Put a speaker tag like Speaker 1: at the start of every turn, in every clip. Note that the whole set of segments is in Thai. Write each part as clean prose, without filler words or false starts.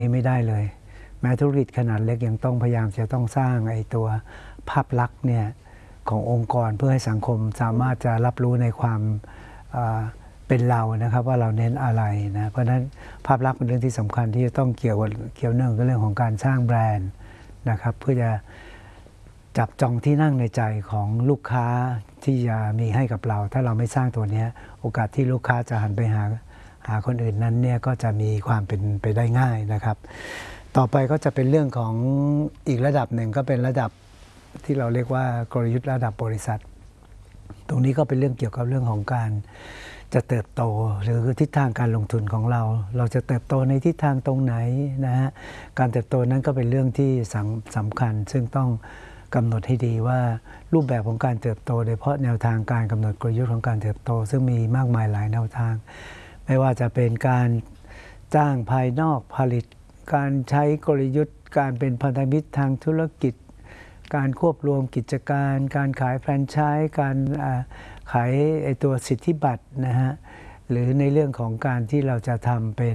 Speaker 1: ไม่ได้เลยแม้ธุรกิจขนาดเล็กยังต้องพยายามจะต้องสร้างไอ้ตัวภาพลักษณ์เนี่ยขององค์กรเพื่อให้สังคมสามารถจะรับรู้ในความเป็นเรานะครับว่าเราเน้นอะไรนะเพราะฉะนั้นภาพลักษณ์เป็นเรื่องที่สำคัญที่จะต้องเกี่ยวเนื่องกับเรื่องของการสร้างแบรนด์นะครับเพื่อจะจับจองที่นั่งในใจของลูกค้าที่จะมีให้กับเราถ้าเราไม่สร้างตัวนี้โอกาสที่ลูกค้าจะหันไปหาคนอื่นนั้นเนี่ยก็จะมีความเป็นไปได้ง่ายนะครับต่อไปก็จะเป็นเรื่องของอีกระดับหนึ่งก็เป็นระดับที่เราเรียกว่ากลยุทธ์ระดับบริษัทตรงนี้ก็เป็นเรื่องเกี่ยวกับเรื่องของการจะเติบโตหรือทิศทางการลงทุนของเราจะเติบโตในทิศทางตรงไหนนะฮะการเติบโตนั้นก็เป็นเรื่องที่สำคัญซึ่งต้องกำหนดให้ดีว่ารูปแบบของการเติบโตโดยเฉพาะแนวทางการกำหนดกลยุทธ์ของการเติบโตซึ่งมีมากมายหลายแนวทางไม่ว่าจะเป็นการจ้างภายนอกผลิตการใช้กลยุทธ์การเป็นพันธมิตรทางธุรกิจการควบรวมกิจการการขายแฟรนไชส์การขายตัวสิทธิบัตรนะฮะหรือในเรื่องของการที่เราจะทำเป็น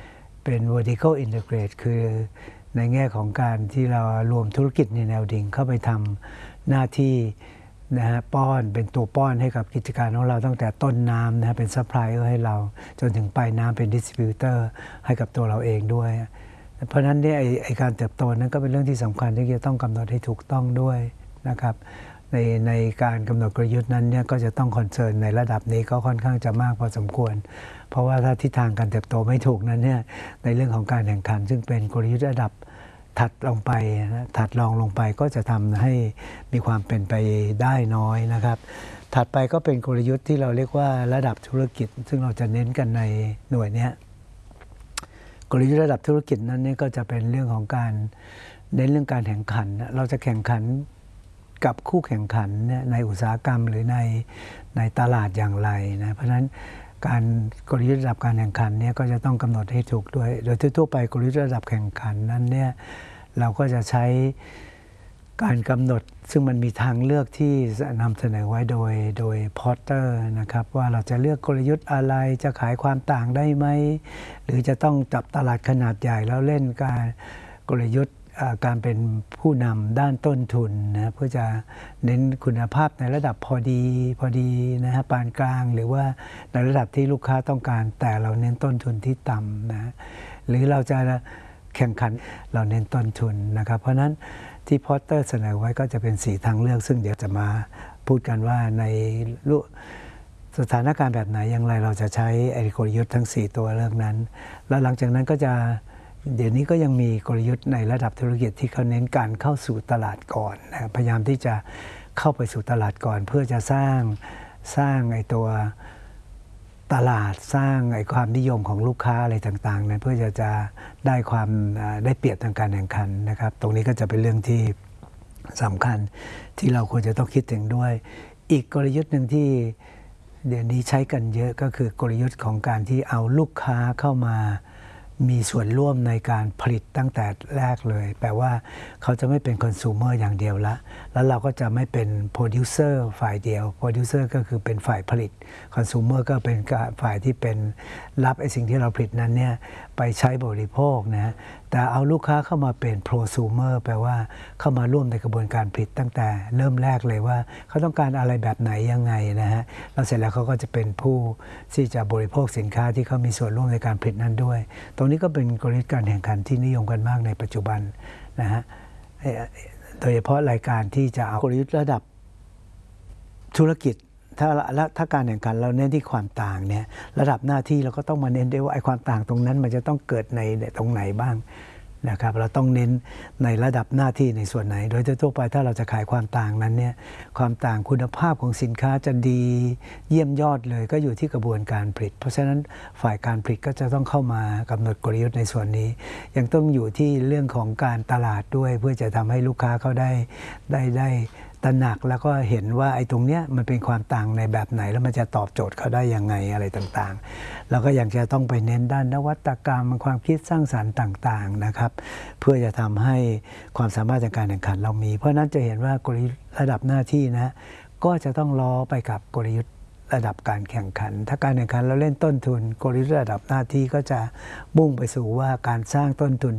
Speaker 1: vertical integrate คือในแง่ของการที่เรารวมธุรกิจในแนวดิ่งเข้าไปทำหน้าที่นะฮะป้อนเป็นตัวป้อนให้กับกิจการของเราตั้งแต่ต้นน้ำนะฮะเป็นซัพพลายเออร์ให้เราจนถึงปลายน้ำเป็นดิสทริบิวเตอร์ให้กับตัวเราเองด้วยเพราะฉะนั้นเนี่ยไอการเติบโตนั้นก็เป็นเรื่องที่สำคัญที่จะต้องกำหนดให้ถูกต้องด้วยนะครับในการกำหนดกลยุทธ์นั้นเนี่ยก็จะต้องคอนเซิร์นในระดับนี้ก็ค่อนข้างจะมากพอสมควรเพราะว่าถ้าทิศทางการเติบโตไม่ถูกนั้นเนี่ยในเรื่องของการแข่งขันซึ่งเป็นกลยุทธ์ระดับถัดลงไปนะถัดรองลงไปก็จะทำให้มีความเป็นไปได้น้อยนะครับถัดไปก็เป็นกลยุทธ์ที่เราเรียกว่าระดับธุรกิจซึ่งเราจะเน้นกันในหน่วยนี้กลยุทธ์ระดับธุรกิจนั้นนี่ก็จะเป็นเรื่องของการเน้นเรื่องการแข่งขันเราจะแข่งขันกับคู่แข่งขันในอุตสาหกรรมหรือในตลาดอย่างไรนะเพราะฉะนั้นการกลยุทธ์ระดับการแข่งขันเนี่ยก็จะต้องกำหนดให้ถูกด้วยโดยทั่วไปกลยุทธ์ระดับแข่งขันนั้นเนี่ยเราก็จะใช้การกำหนดซึ่งมันมีทางเลือกที่นำเสนอไว้โดยพอร์เตอร์นะครับว่าเราจะเลือกกลยุทธ์อะไรจะขายความต่างได้ไหมหรือจะต้องจับตลาดขนาดใหญ่แล้วเล่นการกลยุทธ์การเป็นผู้นำด้านต้นทุนนะเพื่อจะเน้นคุณภาพในระดับพอดีนะฮะปานกลางหรือว่าในระดับที่ลูกค้าต้องการแต่เราเน้นต้นทุนที่ต่ำนะหรือเราจะแข่งขันเราเน้นต้นทุนนะครับเพราะนั้นที่พอร์เตอร์เสนอไว้ก็จะเป็น4ทางเลือกซึ่งเดี๋ยวจะมาพูดกันว่าในสถานการณ์แบบไหนอย่างไรเราจะใช้กลยุทธ์ทั้ง4ตัวเลือกนั้นแล้วหลังจากนั้นก็จะเดี๋ยวนี้ก็ยังมีกลยุทธ์ในระดับธุรกิจที่เขาเน้นการเข้าสู่ตลาดก่อนนะพยายามที่จะเข้าไปสู่ตลาดก่อนเพื่อจะสร้างไอ้ตัวตลาดสร้างไอ้ความนิยมของลูกค้าอะไรต่างๆนะเพื่อจะได้ความได้เปรียบทางการแข่งขันนะครับตรงนี้ก็จะเป็นเรื่องที่สำคัญที่เราควรจะต้องคิดถึงด้วยอีกกลยุทธ์หนึ่งที่เดี๋ยวนี้ใช้กันเยอะก็คือกลยุทธ์ของการที่เอาลูกค้าเข้ามามีส่วนร่วมในการผลิตตั้งแต่แรกเลยแปลว่าเขาจะไม่เป็นคอน sumer อย่างเดียวแล้วเราก็จะไม่เป็นโปรดิวเซอร์ฝ่ายเดียวโปรดิวเซอร์ก็คือเป็นฝ่ายผลิตคอน sumer ก็เป็นฝ่ายที่เป็นรับไอ้สิ่งที่เราผลิตนั้นเนี่ยไปใช้บริโภคนะแต่เอาลูกค้าเข้ามาเป็นโปรซูเมอร์แปลว่าเข้ามาร่วมในกระบวนการผลิตตั้งแต่เริ่มแรกเลยว่าเขาต้องการอะไรแบบไหนยังไงนะฮะแล้วเสร็จแล้วเขาก็จะเป็นผู้ที่จะบริโภคสินค้าที่เขามีส่วนร่วมในการผลิตนั้นด้วยตรงนี้ก็เป็นกลยุทธ์การแข่งขันที่นิยมกันมากในปัจจุบันนะฮะโดยเฉพาะรายการที่จะเอากลยุทธ์ระดับธุรกิจถ้าการแข่งขันเราเน้นที่ความต่างเนี่ยระดับหน้าที่เราก็ต้องมาเน้นด้วยว่าไอ้ความต่างตรงนั้นมันจะต้องเกิดในตรงไหนบ้างนะครับเราต้องเน้นในระดับหน้าที่ในส่วนไหนโดยทั่วไปถ้าเราจะขายความต่างนั้นเนี่ยความต่างคุณภาพของสินค้าจะดีเยี่ยมยอดเลยก็อยู่ที่กระบวนการผลิตเพราะฉะนั้นฝ่ายการผลิตก็จะต้องเข้ามากำหนดกลยุทธ์ในส่วนนี้ยังต้องอยู่ที่เรื่องของการตลาดด้วยเพื่อจะทำให้ลูกค้าเขาได้ตระหนักแล้วก็เห็นว่าไอ้ตรงเนี้ยมันเป็นความต่างในแบบไหนแล้วมันจะตอบโจทย์เขาได้ยังไงอะไรต่างๆแล้วก็ยังจะต้องไปเน้นด้านนวัตกรรมความคิดสร้างสรรค์ต่างๆนะครับเพื่อจะทำให้ความสามารถในการแข่งขันเรามีเพราะนั้นจะเห็นว่ากลยุทธ์ระดับหน้าที่นะก็จะต้องล้อไปกับกลยุทธ์ระดับการแข่งขันถ้าการแข่งขันเราเล่นต้นทุนกลยุทธ์ระดับหน้าที่ก็จะมุ่งไปสู่ว่าการสร้างต้นทุน